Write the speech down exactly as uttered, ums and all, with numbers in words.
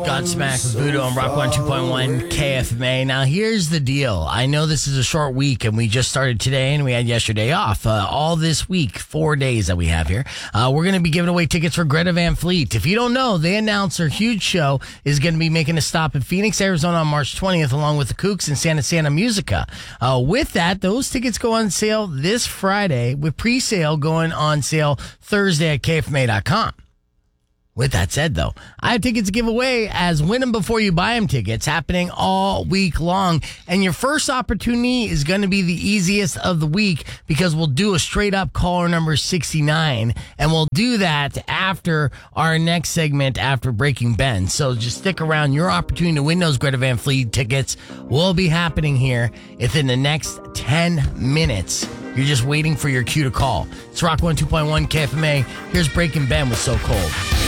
Godsmack with Voodoo on Rock one two point one K F M A. Now, here's the deal. I know this is a short week, and we just started today, and we had yesterday off. Uh, all this week, four days that we have here, uh, we're going to be giving away tickets for Greta Van Fleet. If you don't know, they announced their huge show is going to be making a stop in Phoenix, Arizona on March twentieth, along with the Kooks and Santa Santa Musica. Uh, with that, those tickets go on sale this Friday, with pre-sale going on sale Thursday at K F M A dot com. With that said, though, I have tickets to give away as Win Them Before You Buy Them tickets happening all week long. And your first opportunity is going to be the easiest of the week because we'll do a straight up caller number sixty-nine. And we'll do that after our next segment after Breaking Ben. So just stick around. Your opportunity to win those Greta Van Fleet tickets will be happening here within the next ten minutes. You're just waiting for your cue to call. It's Rock one two point one K F M A. Here's Breaking Ben with So Cold.